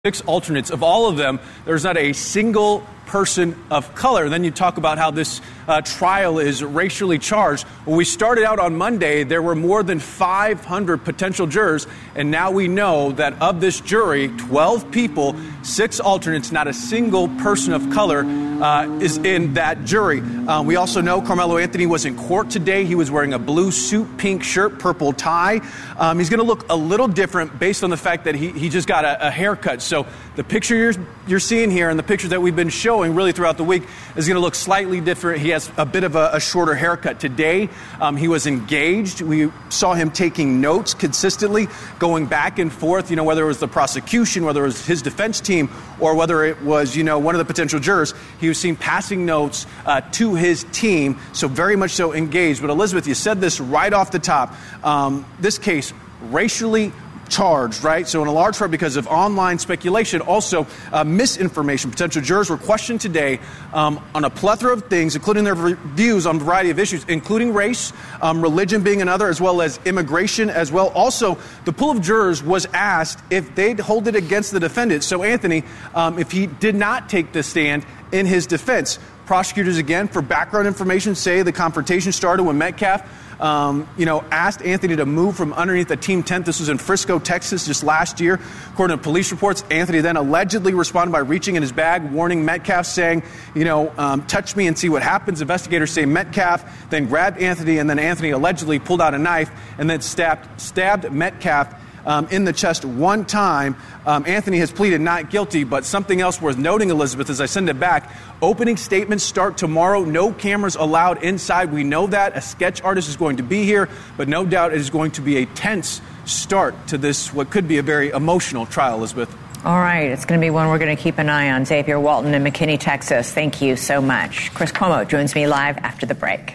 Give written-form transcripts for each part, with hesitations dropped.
6 alternates. Of all of them, there's not a single person of color. Then you talk about how this trial is racially charged. When we started out on Monday, there were more than 500 potential jurors, and now we know that of this jury, 12 people, 6 alternates, not a single person of color is in that jury. We also know Carmelo Anthony was in court today. He was wearing a blue suit, pink shirt, purple tie. He's going to look a little different based on the fact that he just got a haircut. So the picture you're seeing here and the picture that we've been showing really throughout the week is going to look slightly different. He has a bit of a shorter haircut today. He was engaged. We saw him taking notes consistently, going back and forth, whether it was the prosecution, whether it was his defense team, or whether it was, one of the potential jurors. He was seen passing notes to his team, so very much so engaged. But Elizabeth, you said this right off the top. This case, racially charged, right? So in a large part because of online speculation, also misinformation. Potential jurors were questioned today on a plethora of things, including their views on a variety of issues, including race, religion being another, as well as immigration as well. Also, the pool of jurors was asked if they'd hold it against the defendant. So Anthony, if he did not take the stand in his defense, prosecutors, again, for background information, say the confrontation started when Metcalf asked Anthony to move from underneath the team tent. This was in Frisco, Texas, just last year. According to police reports, Anthony then allegedly responded by reaching in his bag, warning Metcalf, saying, touch me and see what happens. Investigators say Metcalf then grabbed Anthony, and then Anthony allegedly pulled out a knife and then stabbed Metcalf in the chest one time. Anthony has pleaded not guilty, but something else worth noting, Elizabeth, as I send it back, opening statements start tomorrow. No cameras allowed inside. We know that. A sketch artist is going to be here, but no doubt it is going to be a tense start to this, what could be a very emotional trial, Elizabeth. All right. It's going to be one we're going to keep an eye on. Xavier Walton in McKinney, Texas. Thank you so much. Chris Cuomo joins me live after the break.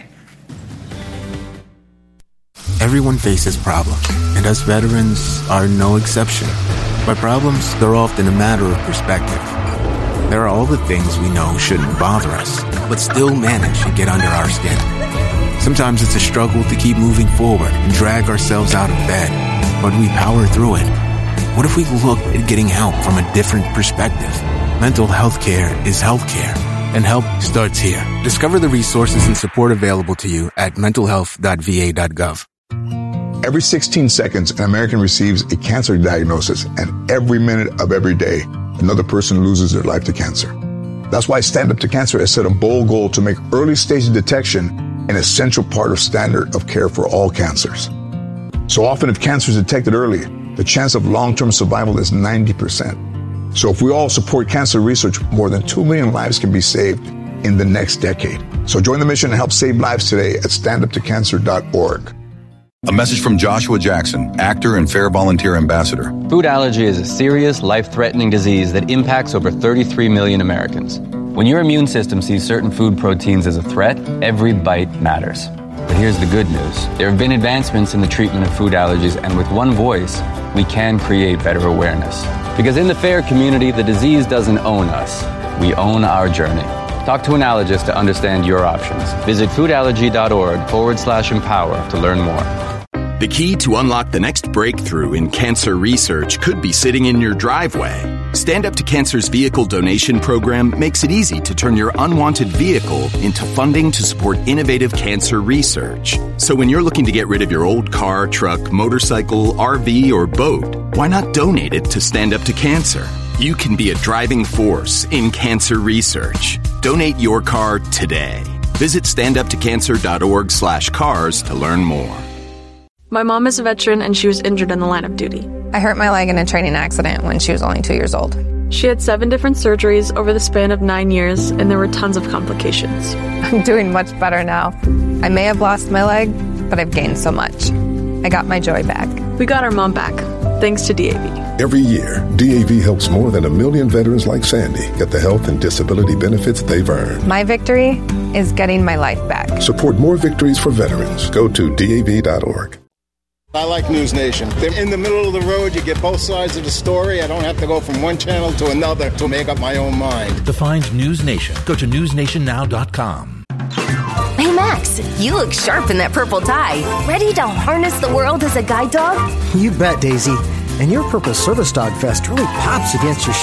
Everyone faces problems, and us veterans are no exception. But problems, they're often a matter of perspective. There are all the things we know shouldn't bother us, but still manage to get under our skin. Sometimes it's a struggle to keep moving forward and drag ourselves out of bed, but we power through it. What if we looked at getting help from a different perspective? Mental health care is health care, and help starts here. Discover the resources and support available to you at mentalhealth.va.gov. Every 16 seconds, an American receives a cancer diagnosis, and every minute of every day, another person loses their life to cancer. That's why Stand Up to Cancer has set a bold goal to make early-stage detection an essential part of standard of care for all cancers. So often, if cancer is detected early, the chance of long-term survival is 90%. So if we all support cancer research, more than 2 million lives can be saved in the next decade. So join the mission and help save lives today at standuptocancer.org. A message from Joshua Jackson, actor and Fair Volunteer Ambassador. Food allergy is a serious, life-threatening disease that impacts over 33 million Americans. When your immune system sees certain food proteins as a threat, every bite matters. But here's the good news. There have been advancements in the treatment of food allergies, and with one voice, we can create better awareness. Because in the FAIR community, the disease doesn't own us. We own our journey. Talk to an allergist to understand your options. Visit foodallergy.org/empower to learn more. The key to unlock the next breakthrough in cancer research could be sitting in your driveway. Stand Up to Cancer's vehicle donation program makes it easy to turn your unwanted vehicle into funding to support innovative cancer research. So when you're looking to get rid of your old car, truck, motorcycle, RV, or boat, why not donate it to Stand Up to Cancer? You can be a driving force in cancer research. Donate your car today. Visit standuptocancer.org/cars to learn more. My mom is a veteran and she was injured in the line of duty. I hurt my leg in a training accident when she was only 2 years old. She had 7 different surgeries over the span of 9 years, and there were tons of complications. I'm doing much better now. I may have lost my leg, but I've gained so much. I got my joy back. We got our mom back, thanks to DAV. Every year, DAV helps more than 1 million veterans like Sandy get the health and disability benefits they've earned. My victory is getting my life back. Support more victories for veterans. Go to DAV.org. I like News Nation. They're in the middle of the road. You get both sides of the story. I don't have to go from one channel to another to make up my own mind. To find News Nation, go to newsnationnow.com. Hey, Max, you look sharp in that purple tie. Ready to harness the world as a guide dog? You bet, Daisy. And your purple service dog vest really pops against your